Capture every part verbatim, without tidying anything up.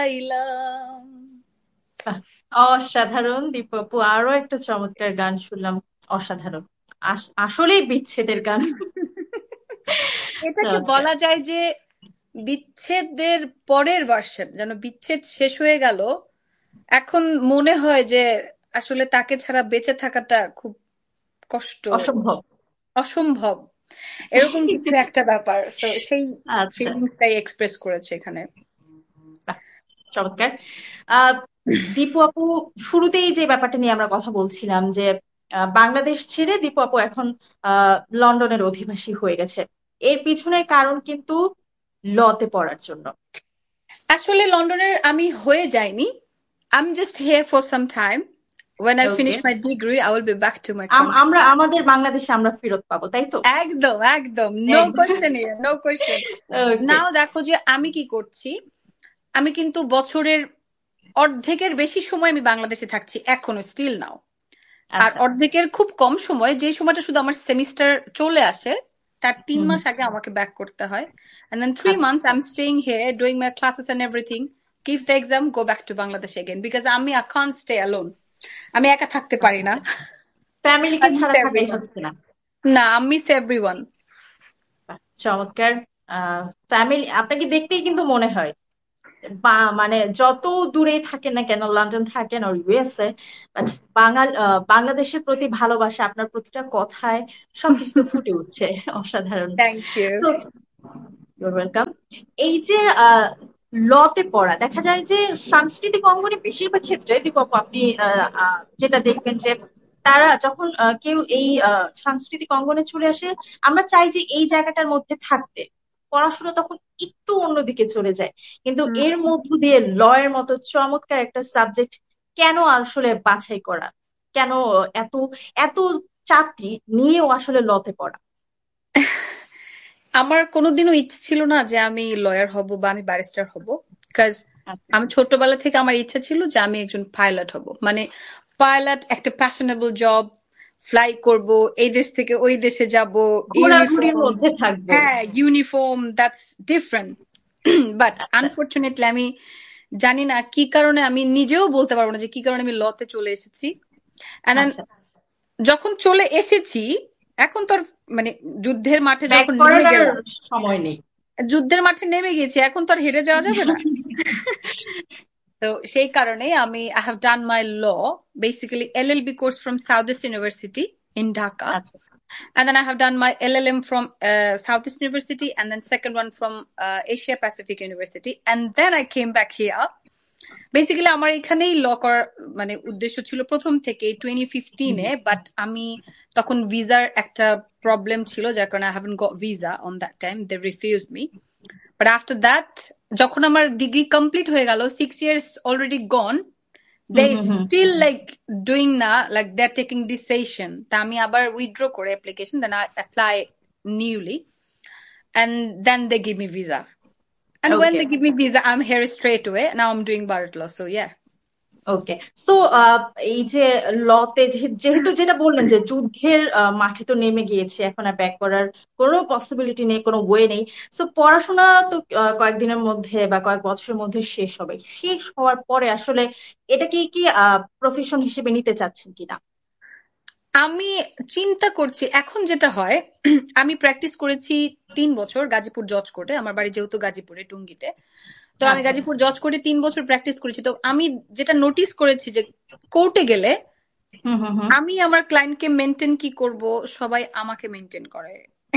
পাইলাম। বাহ, অসাধারণ দীপু আপু, আরো একটা চমৎকার গান শুনলাম। অসাধারণ। আস- আসলেই বিচ্ছেদের গান। এটাকে চমৎকার। বলা যায় যে বিচ্ছেদের পরের ভার্সন, যেন বিচ্ছেদ শেষ হয়ে গেল, এখন মনে হয় যে আসলে তাকে ছাড়া বেঁচে থাকাটা খুব কষ্ট, অসম্ভব। অসম্ভব, এরকম কিছু একটা ব্যাপার। তো সেই আচ্ছা। ফিলিংসটাই এক্সপ্রেস করেছে এখানে। বাহ, চমৎকার। আহ দীপু আপু, শুরুতেই যে ব্যাপারটা নিয়ে আমরা কথা বলছিলাম যে আহ, বাংলাদেশ ছেড়ে দীপু আপু এখন আহ লন্ডনের অধিবাসী হয়ে গেছে। এর পিছনের কারণ কিন্তু লতে পড়ার জন্য। আসলে লন্ডনের আমি হয়ে যাইনি, I'm just here for some time. When I okay. finish my degree, I will be back to my country. আমরা আমাদের বাংলাদেশে আমরা ফেরত পাবো, তাই তো? একদম একদম, নো একদম। Question here, no question. ওকে। নাও দেখো যে আমি কি করছি। আমি কিন্তু বছরের অর্ধেকের বেশি সময় আমি বাংলাদেশে থাকছি এখনো, স্টিল নাও। আর আচ্ছা। অর্ধেকের খুব কম সময়, যে সময়টা শুধু আমার সেমিস্টার চলে আসে, তার তিন হুম হুম। মাস আগে আমাকে ব্যাক করতে হয়। And then three আচ্ছা। months I'm staying here, doing my classes and everything. Give the exam, go back to Bangladesh again. Because আমি I can't stay alone. আমি একা থাকতে পারি না। ফ্যামিলিকে I miss ছাড়া থাকাই everyone. হচ্ছে না। না, I miss everyone. বাহ, চমৎকার। আহ ফ্যামিলি আপনাকে দেখতেই কিন্তু মনে হয়, বা মানে যত দূরেই থাকেন না কেন, লন্ডন থাকেন আর ইউএসএ, বাঙাল আহ, বাংলাদেশের প্রতি ভালোবাসা আপনার প্রতিটা কথায় সবকিছুতে ফুটে উঠছে। অসাধারণ। Thank you. তো ইউর ওয়েলকাম। এই যে আহ লতে পড়া, দেখা যায় যে সাংস্কৃতিক অঙ্গনে বেশিরভাগ ক্ষেত্রে দীপক আপনি আহ, আহ, যেটা দেখবেন যে তারা যখন আহ, কেউ এই আহ, সাংস্কৃতিক অঙ্গনে চলে আসে, আমরা চাই যে এই জায়গাটার মধ্যে থাকতে, পড়াশোনা তখন একটু অন্যদিকে চলে যায়। কিন্তু হুম। এর মধ্য দিয়ে লয়ের মতো চমৎকার একটা সাবজেক্ট কেন আসলে বাছাই করা, কেন এত এত চাকরি নিয়েও আসলে লতে পড়া? আমার কোনোদিনও ইচ্ছে ছিল না যে আমি লয়ার হব বা আমি ব্যারিস্টার হব। বিকজ আচ্ছা। আমি ছোটবেলা থেকে আমার ইচ্ছা ছিল যে আমি একজন পাইলট হব। মানে পাইলট একটা প্যাশনেবল জব, ফ্লাই করব, এই দেশ থেকে ওই দেশে যাব, ঘোরাঘুরির ইউনিফর্ম। মধ্যে থাকবো। হ্যাঁ, ইউনিফর্ম, দ্যাটস ডিফারেন্ট। বাট আচ্ছা। আনফর্চুনেটলি আমি জানি না কি কারণে, আমি নিজেও বলতে পারবো না যে কি কারণে আমি লতে চলে এসেছি। And then আচ্ছা। যখন চলে এসেছি, এখন তো আর মানে যুদ্ধের মাঠে ব্যাক যখন করার নেমে আর গেলাম, সময় নেই। যুদ্ধের মাঠে নেমে গেছি, এখন তো আর হেরে যাওয়া যাবে না। তো সেই কারণেই আমি I have done my law, basically L L B course from Southeast University in Dhaka. আচ্ছা। And then I have done my L L M from uh, Southeast University, and then second one from uh, Asia Pacific University. And then I came back here. Basically আমার এখানেই ল করার মানে উদ্দেশ্য ছিল প্রথম থেকে twenty ফিফটিনে, but আমি তখন ভিসার একটা প্রবলেম ছিল, যার কারণে I haven't goat visa on that time, they refuse me. But after that, যখন আমার ডিগ্রি কমপ্লিট হয়ে গেল, সিক্স ইয়ার্স অলরেডি গন, দে হুম হুম হুম। স্টিল লাইক ডুইং না, like they are taking decision. তা আমি আবার উইথড্র করে application, then I apply newly, and then they give me visa. And when okay. they give me visa, I'm here straight away. Now I'm doing Bharat law. So yeah. Okay. So এই যে লতে যেহেতু যেটা বললেন যে যুদ্ধের আহ, মাঠে তো নেমে গিয়েছে, এখন আর ব্যাক করার কোনো পসিবিলিটি নেই, কোনো ওয়ে নেই। সো পড়াশোনা তো আহ, কয়েকদিনের মধ্যে বা কয়েক বছরের মধ্যে শেষ হবে। শেষ হওয়ার পরে আসলে এটাকে কি প্রফেশন হিসেবে নিতে চাচ্ছেন কিনা? আমি চিন্তা করছি এখন যেটা হয়, আমি প্র্যাকটিস করেছি তিন বছর গাজীপুর জজ কোর্টে। আমার বাড়ি যেহেতু গাজীপুরে টুঙ্গিতে, তো আমি আচ্ছা। গাজীপুর জজ কোর্টে তিন বছর প্র্যাকটিস করেছি। তো আমি যেটা নোটিস করেছি যে কোর্টে গেলে হুম হুম হুম। আমি আমার ক্লায়েন্টকে মেনটেন কি করব, সবাই আমাকে মেনটেন করে।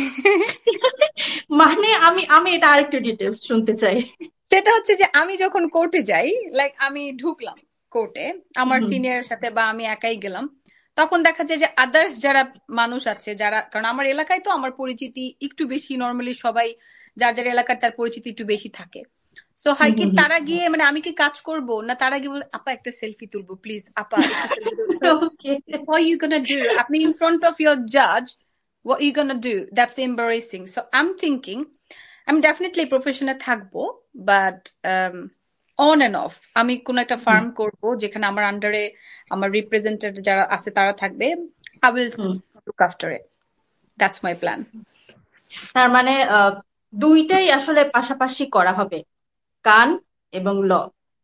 মানে আমি আমি এটা আরেকটু ডিটেলস শুনতে চাই। সেটা হচ্ছে যে আমি যখন কোর্টে যাই, লাইক আমি ঢুকলাম কোর্টে আমার হুম সিনিয়রের সাথে বা আমি একাই গেলাম, তখন দেখা যায় যে আদার্স যারা মানুষ আছে, যারা, কারণ আমার এলাকায় তো আমার পরিচিতি একটু বেশি, নর্মালি সবাই যার যার এলাকার তার পরিচিতি একটু বেশি থাকে। সো হুম হয় কি, হুম তারা গিয়ে মানে আমি কি কাজ করব না, তারা গিয়ে বলে আপা একটা সেলফি তুলবো প্লিজ, আপা একটু সেলফি তুলবো। ওকে। What are you gonna do? আপনি in front of your judge, what are you gonna do? That's embarrassing. So I'm thinking, আমি ডেফিনেটলি প্রফেশনে থাকবো, বাট অন এন্ড অফ আমি কোন একটা ফার্ম করব যেখানে আমার আন্ডারে আমার রিপ্রেজেন্টেটিভ যারা আছে তারা থাকবে। I will hmm. Look after it. That's my plan. তার মানে আহ দুইটাই আসলে পাশাপাশি করা হবে, গান এবং ল।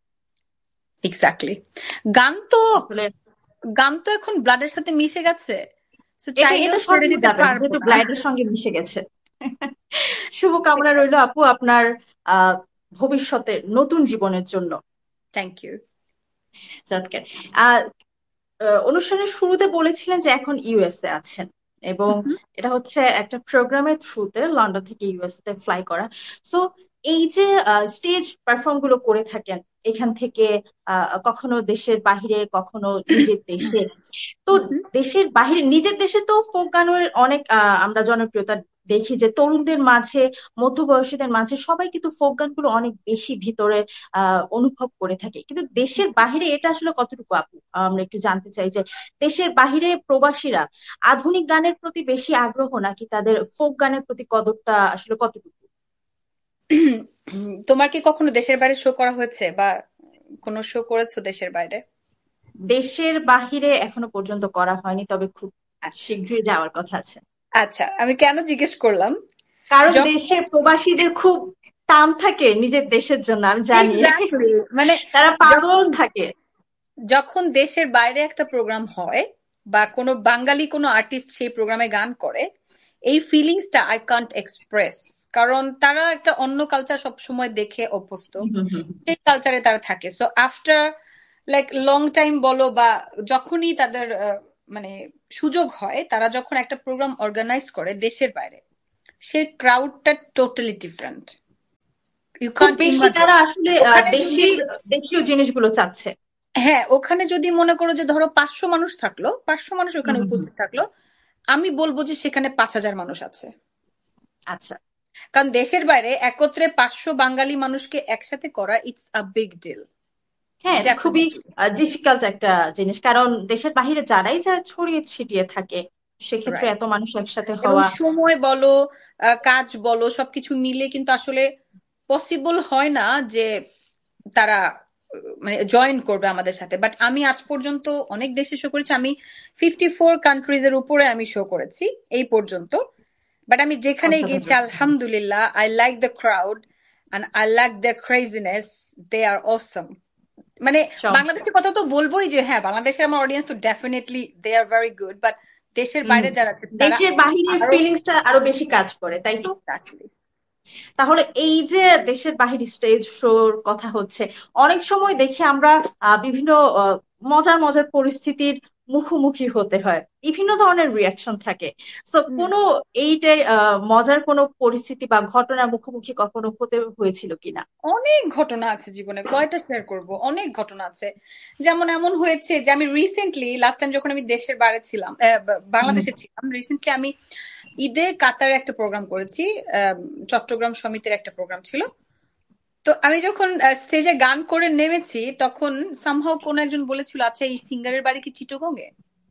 এক্স্যাক্টলি। গান তো আসলে গান তো এখন ব্লাডের সাথে মিশে গেছে, সো এটা চাইলেও এটা ছেড়ে সরানো দিতে যাবে না, পারবো যেহেতু না। ব্লাডের সঙ্গে মিশে গেছে। শুভকামনা রইলো আপু আপনার আহ ভবিষ্যতের নতুন জীবনের জন্য। Thank you. চমৎকার। আহ আহ, অনুষ্ঠানের শুরুতে বলেছিলেন যে এখন ইউএসএ আছেন, এবং এটা হচ্ছে একটা প্রোগ্রামের থ্রুতে লন্ডন থেকে ইউএসএ তে ফ্লাই করা। সো এই যে স্টেজ পারফর্ম গুলো করে থাকেন এখান থেকে, আহ, কখনো দেশের বাহিরে কখনো নিজের দেশে, তো দেশের বাহিরে নিজের দেশে তো ফোক গানের অনেক আহ, আমরা জনপ্রিয়তা দেখি যে তরুণদের মাঝে, মধ্যবয়সীদের মাঝে সবাই কিন্তু ফোক গানগুলো অনেক বেশি ভিতরে আহ অনুভব করে থাকে। কিন্তু দেশের বাহিরে এটা আসলে কতটুকু আপু, আমরা একটু জানতে চাই যে দেশের বাহিরে প্রবাসীরা আধুনিক গানের প্রতি বেশি আগ্রহ নাকি তাদের ফোক গানের প্রতি কদরটা আসলে কতটুকু? তোমার কি কখনো দেশের বাইরে শো করা হয়েছে, বা কোনো শো করেছো দেশের বাইরে? দেশের বাহিরে এখনো পর্যন্ত করা হয়নি, তবে খুব আচ্ছা শীঘ্রই যাওয়ার কথা আছে। আচ্ছা, আমি কেন জিজ্ঞেস করলাম, কারণ যখন দেশের প্রবাসীদের খুব টান থাকে নিজের দেশের জন্য, আমি জানি। এক্স্যাক্টলি মানে তারা পাগল যখন থাকে। যখন দেশের বাইরে একটা প্রোগ্রাম হয় বা কোনো বাঙালি কোনো আর্টিস্ট সেই প্রোগ্রামে গান করে, এই ফিলিংসটা আই কান্ট এক্সপ্রেস। কারণ তারা একটা অন্য কালচার সব সময় দেখে অভ্যস্ত, হুম, হুম, হুম। সেই কালচারে তারা থাকে। So after like long time বলো, বা যখনই তাদের আহ, মানে সুযোগ হয়, তারা যখন একটা প্রোগ্রাম অর্গানাইজ করে দেশের বাইরে, সে ক্রাউডটা টোটালি ডিফারেন্ট। ইউ খুব কান্ট বেশি ইমাজিন। তারা আসলে আহ, ওখানে যদি দেশের দেশীয় জিনিসগুলো চাচ্ছে। হ্যাঁ, ওখানে যদি মনে করো যে ধরো পাঁচশো মানুষ থাকলো, পাঁচশো মানুষ হুম, ওখানে হুম, হুম। উপস্থিত থাকলো, আমি বলবো যে সেখানে পাঁচ হাজার মানুষ আছে। আচ্ছা। কারণ দেশের বাইরে একত্রে পাঁচশো বাঙালি মানুষকে একসাথে করা, ইটস আ বিগ ডিল। হ্যাঁ, এটা খুবই ডেফিনেটলি। ডিফিকাল্ট একটা জিনিস, কারণ দেশের বাইরে যারাই যা ছড়িয়ে ছিটিয়ে থাকে, সেক্ষেত্রে রাইট। এত মানুষ একসাথে এবং হওয়া। সময় বলো, আহ, কাজ বলো, সবকিছু মিলে কিন্তু আসলে পসিবল হয় না যে তারা আহ, মানে জয়েন করবে আমাদের সাথে। বাট আমি আজ পর্যন্ত অনেক দেশে শো করেছি, আমি ফিফটি ফোর কান্ট্রিজ এর উপরে আমি শো করেছি এই পর্যন্ত। বাট আমি যেখানেই গেছি অসাধারণ। আলহামদুলিল্লাহ, I like the crowd and I like the craziness. দে আর অসম। মানে চমৎকার। বাংলাদেশের কথা তো বলবোই যে হ্যাঁ, বাংলাদেশের আমার অডিয়েন্স তো definitely they are very good, but দেশের হম, বাইরে যারা আছে তারা দেশের বাহিরের আরো। ফিলিংসটা আরো বেশি কাজ করে, তাই তো? এক্স্যাক্টলি। তাহলে এই যে দেশের বাহির স্টেজ শোর কথা হচ্ছে, অনেক সময় দেখি আমরা আহ, বিভিন্ন আহ, মজার মজার পরিস্থিতির মুখোমুখি হতে হয়, বিভিন্ন ধরনের রিয়াকশন থাকে। তো কোনো এইটাই আহ, মজার কোনো পরিস্থিতি বা ঘটনার মুখোমুখি কখনো হতে হয়েছিল কিনা? অনেক ঘটনা আছে জীবনে, কয়টা শেয়ার করব, অনেক ঘটনা আছে। যেমন এমন হয়েছে যে আমি রিসেন্টলি লাস্ট টাইম যখন আমি দেশের বাইরে ছিলাম, আহ, বা- হুম, বাংলাদেশে ছিলাম, রিসেন্টলি আমি ঈদে কাতারে একটা প্রোগ্রাম করেছি। আহ, চট্টগ্রাম সমিতির একটা প্রোগ্রাম ছিল। তো আমি যখন স্টেজে গান করে নেমেছি, তখন সামহাও কোনো একজন বলেছিল, আচ্ছা এই সিঙ্গারের বাড়ি কি চিটাগং এ?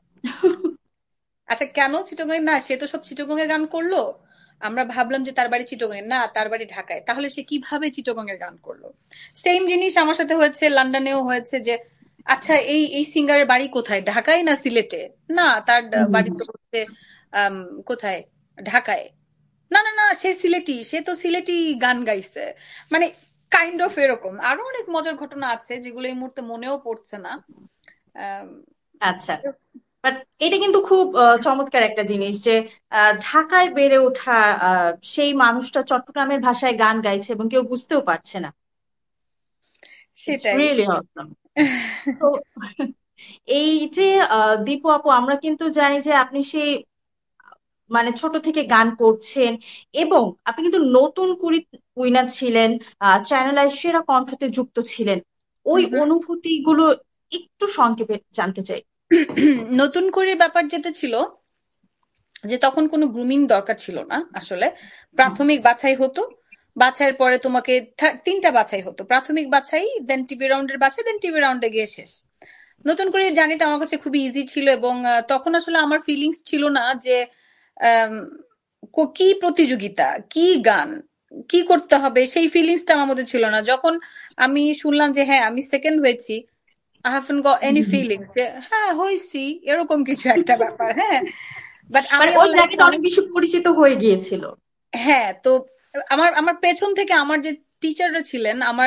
আচ্ছা কেন চিটাগং এ? না, সে তো সব চিটাগং এর গান করলো। আমরা ভাবলাম যে তার বাড়ি চিটাগং এ, না তার বাড়ি ঢাকায়। তাহলে সে কিভাবে চিটাগং এর গান করলো? সেম জিনিস আমার সাথে হয়েছে, লন্ডনেও হয়েছে যে আচ্ছা এই এই সিঙ্গারের বাড়ি কোথায়, ঢাকায় না সিলেটে? না, তার হুম, হুম, বাড়ি তো হচ্ছে আম, কোথায়, ঢাকায়। না না না, সে সিলেটি, সে তো সিলেটি গান গাইছে। মানে কাইন্ড অফ এরকম আরো অনেক মজার ঘটনা আছে যেগুলো এই মুহূর্তে মনেও পড়ছে না। আম, আচ্ছা। বাট এটা কিন্তু খুব আহ, চমৎকার একটা জিনিস যে আহ, ঢাকায় বেড়ে ওঠা আহ, সেই মানুষটা চট্টগ্রামের ভাষায় গান গাইছে এবং কেউ বুঝতেও পারছে না। ইটস সেটাই। রিয়েলি অসম। তো এই যে আহ, দীপু আপু, আমরা কিন্তু জানি যে আপনি সেই মানে ছোট থেকে গান করছেন, এবং আপনি কিন্তু নতুন কুড়ি উইনার ছিলেন, চ্যানেল আই সেরা কণ্ঠতে যুক্ত ছিলেন। ওই অনুভূতি গুলো একটু সংক্ষেপে জানতে চাই। নতুন করে ব্যাপার যেটা ছিল, যে তখন কোনো গ্রুমিং দরকার ছিল না আসলে। প্রাথমিক বাছাই হতো, বাছাইয়ের পরে তোমাকে থা- তিনটা বাছাই হতো, প্রাথমিক বাছাই, দেন টিভি রাউন্ডের বাছাই, দেন টিভি রাউন্ডে গিয়ে শেষ। নতুন করে জার্নিটা আমার কাছে খুবই ইজি ছিল, এবং আহ, তখন আসলে আমার ফিলিংস ছিল না যে আম, কো- কি প্রতিযোগিতা, কি গান, কি করতে হবে, সেই ফিলিংসটা আমার মধ্যে ছিল না। যখন আমি শুনলাম যে হ্যাঁ আমি সেকেন্ড হয়েছি, I haven't goat any feeling যে হ্যাঁ হয়েছি, এরকম কিছু একটা ব্যাপার। হ্যাঁ, বাট আমি মানে ওই আমার লাইফে জায়গাটা অনেক অনেক। বেশি পরিচিত হয়ে গিয়েছিল। হ্যাঁ, তো আমার আমার পেছন থেকে আমার যে টিচাররা ছিলেন, আমার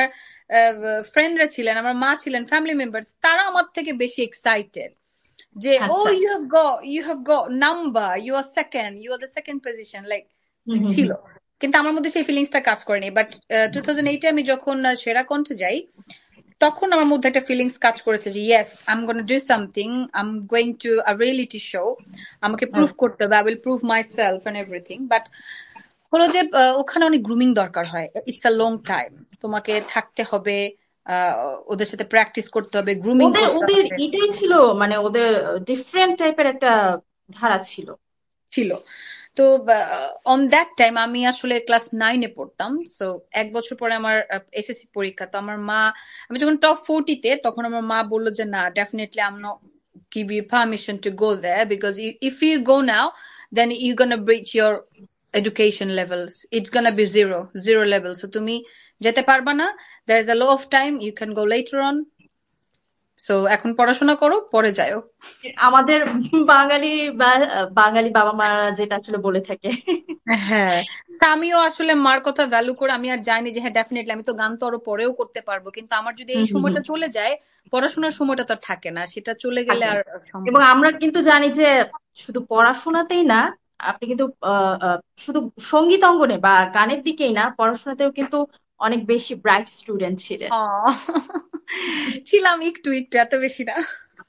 ফ্রেন্ডরা ছিলেন, আমার মা ছিলেন, ফ্যামিলি মেম্বার্স, তারা আমার থেকে বেশি এক্সাইটেড যে ও আচ্ছা you have got you have got number, you R second, you are the second position, like হুম হুম ছিল। হুম কিন্তু আমার মধ্যে সেই ফিলিংসটা কাজ করেনি। বাট টু থাউজেন্ড এইটে আমি যখন আহ, সেরা কণ্ঠে যাই, তখন আমার মধ্যে একটা ফিলিংস কাজ করেছে যে yes, I am gonna do something, I am going to a reality show, আমাকে প্রুভ Okay. করতে হবে, I will prove my self and everything. But হলো যে আহ, ওখানে অনেক গ্রুমিং দরকার হয়, ইটস আ লং টাইম, তোমাকে থাকতে হবে, আহ, ওদের সাথে প্র্যাকটিস করতে হবে, গ্রুমিং ওদের করতে ওদের হবে। এটাই ছিল, মানে ওদের ডিফারেন্ট টাইপের একটা ধারা ছিল। ছিল। তো অন দ্যাট টাইম আমি আসলে ক্লাস নাইনে পড়তাম, সো এক বছর পরে আমার এসএসসি পরীক্ষা। তো আমার মা, আমি যখন টপ ফোরটিতে, তখন আমার মা বললো যে না, definitely I am not give you permission to go there because you, if you go now then you're gonna breach your education levels, it's gonna be zero zero level, so তুমি যেতে পারবা না, there is a lot of time, you can go later on, so এখন পড়াশোনা করো, পরে যাও। আমাদের বাঙালি বা বাঙালি বাবা মারা যেটা আসলে বলে থাকে। হ্যাঁ, তা আমিও আসলে মার কথা ভ্যালু করে আমি আর জানি যে হ্যাঁ ডেফিনেটলি আমি তো গান তো আরো পরেও করতে পারবো, কিন্তু আমার যদি হুম এই হুম হুম সময়টা চলে যায়, পড়াশোনার সময়টা তো আর থাকে না, সেটা চলে গেলে থাকে। আর এবং সম্ভব না। আমরা কিন্তু জানি যে শুধু পড়াশোনাতেই না, আপনি কিন্তু আহ, আহ, শুধু সঙ্গীত অঙ্গনে বা গানের দিকেই না, পড়াশোনাতেও কিন্তু অনেক বেশি ব্রাইট স্টুডেন্ট ছিলেন। আহ, ছিলাম একটু একটু, এত বেশি না।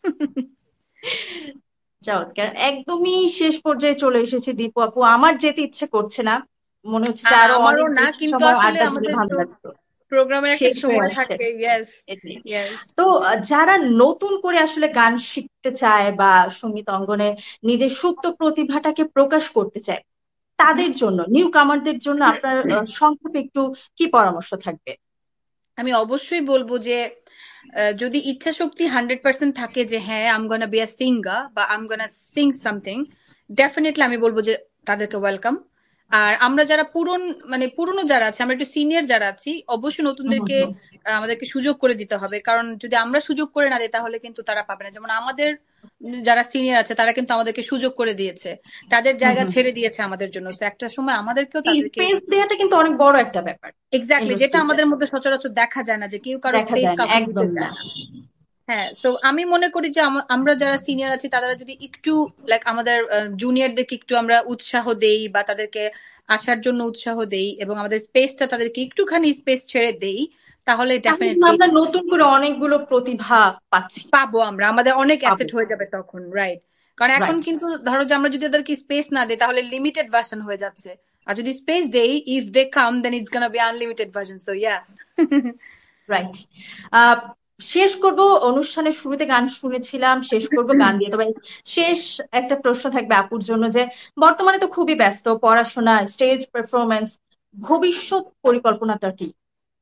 চমৎকার। একদমই শেষ পর্যায়ে চলে এসেছি দীপু আপু, আমার যেতে ইচ্ছে করছে না, মনে হচ্ছে যে আ- আরো আমারও অনেক না, বেশি কিন্তু সময় আসলে আড্ডা দিলে আমাদের ভালো তো লাগতো। প্রোগ্রামের একটা শেষ হয়ে সময় আসছে থাকে। ইয়েস, এটাই। ইয়েস। তো আহ, যারা নতুন করে আসলে গান শিখতে চায় বা সঙ্গীত অঙ্গনে নিজের সুপ্ত প্রতিভাটাকে প্রকাশ করতে চায়, তাদের জন্য, নিউ কামারদের জন্য আপনার আহ, সংক্ষেপে একটু কি পরামর্শ থাকবে? আমি অবশ্যই বলবো যে আহ, যদি ইচ্ছা শক্তি হান্ড্রেড পার্সেন্ট থাকে যে হ্যাঁ আম গোনা বি আ সিঙ্গার বা আম গোনা সিং সামথিং, ডেফিনেটলি আমি বলবো যে তাদেরকে ওয়েলকাম। আর আমরা যারা পুরন মানে পুরনো যারা আছে, আমরা একটু সিনিয়র যারা আছি, অবশ্যই হুম হুম নতুনদেরকে হুম আহ, আমাদেরকে সুযোগ করে দিতে হবে, কারণ যদি আমরা সুযোগ করে না দিই তাহলে কিন্তু তারা পাবে না। যেমন আমাদের যারা সিনিয়র আছে তারা কিন্তু আমাদেরকে সুযোগ করে দিয়েছে, তাদের হুম জায়গা হুম ছেড়ে হুম। দিয়েছে আমাদের জন্য, তো একটা সময় আমাদেরকেও এই তাদেরকে স্পেস দেওয়াটা কিন্তু অনেক বড় একটা ব্যাপার এক্স্যাক্টলি, যেটা ইন্ডাস্ট্রিতে। আমাদের মধ্যে সচরাচর দেখা যায় না, যে কেউ কারো দেখা স্পেস যায় না, কাউকে দিতে একদম না। চায় না। হ্যাঁ, সো আমি মনে করি যে আম- আমরা যারা সিনিয়র আছি তারা যদি একটু লাইক আমাদের জুনিয়রদেরকে একটু আমরা উৎসাহ দেই বা তাদেরকে আসার জন্য উৎসাহ দেই এবং আমাদের স্পেসটা তাদেরকে একটুখানি স্পেস ছেড়ে দেই, তাহলে তাহলে কিন্তু ডেফিনেটলি আমরা নতুন করে অনেকগুলো প্রতিভা পাচ্ছি। পাবো, আমরা আমাদের অনেক পাবো। অ্যাসেট হয়ে যাবে তখন, রাইট? কারণ এখন রাইট। কিন্তু ধরো যে আমরা যদি তাদেরকে স্পেস না দিই তাহলে লিমিটেড ভার্সন হয়ে যাচ্ছে, আর যদি স্পেস দেই, if they come then it's gonna be unlimited version, so yeah. Right. শেষ করব, অনুষ্ঠানের শুরুতে গান শুনেছিলাম, শেষ করব গান দিয়ে। তবে শেষ একটা প্রশ্ন থাকবে আপুর জন্য, যে বর্তমানে তো খুবই ব্যস্ত, পড়াশোনা, স্টেজ পারফরমেন্স, ভবিষ্যৎ পরিকল্পনাটা কি?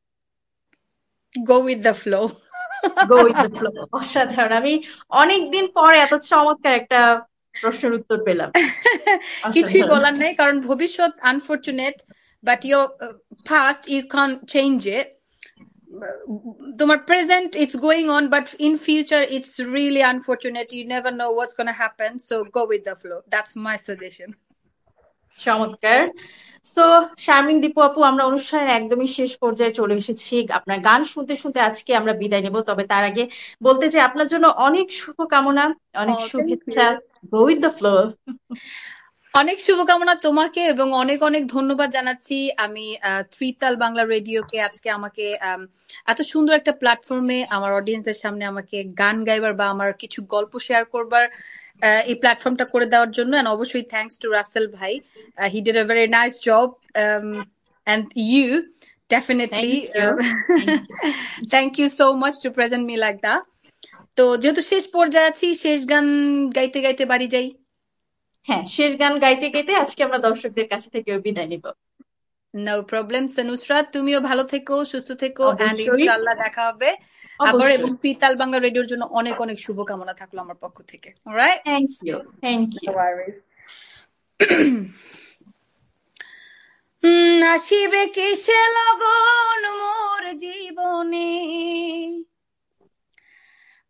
Go with the flow. Go with the flow. অসাধারণ। আমি অনেকদিন পরে এত চমৎকার একটা প্রশ্নের উত্তর পেলাম। কিছুই অসাধারণ। বলার নাই, কারণ ভবিষ্যৎ unfortunate, but your past you can change it. তোমার present it's going on, but in future it's really unfortunate, you never know what's gonna happen, so go with the flow, that's my suggestion. চমৎকার। তো শারমিন, দীপু আপু, আমরা অনুষ্ঠানের একদমই শেষ পর্যায়ে চলে এসেছি। আপনার গান শুনতে শুনতে আজকে আমরা বিদায় নেব। তবে তার আগে বলতে চাই আপনার জন্য অনেক শুভকামনা, অনেক Oh, thank শুভেচ্ছা। you. Go with the flow. অনেক শুভকামনা তোমাকে এবং অনেক অনেক ধন্যবাদ জানাচ্ছি আমি আহ, ত্রিতাল বাংলা রেডিওকে, আজকে আমাকে আম, এত সুন্দর একটা প্ল্যাটফর্মে আমার অডিয়েন্সদের সামনে আমাকে গান গাইবার বা আমার কিছু গল্প শেয়ার করবার আহ, এই প্ল্যাটফর্মটা করে দেওয়ার জন্য। এন্ড অবশ্যই থ্যাঙ্কস টু রাসেল ভাই, he did a very nice job, and you definitely thank you. Thank you. Thank you so much two present me like that. তো যেহেতু শেষ পর্যায়ে আছি, শেষ গান গাইতে গাইতে বাড়ি যাই। হ্যাঁ, শেষ গান গাইতে গাইতে আজকে আমরা দর্শকদের কাছ থেকে বিদায় নিব। নো প্রবলেম নুসরাত, তুমিও ভালো থেকো, সুস্থ থেকো, এন্ড অবশ্যই। ইনশাআল্লাহ দেখা হবে আবার। এবং অবশ্যই। পিতাল বাংলা রেডিওর জন্য অনেক অনেক শুভকামনা থাকলো আমার পক্ষ থেকে। Alright, thank you. Thank no you. Worries. হুম, আসিবে কিসে লগন মোর জীবনে,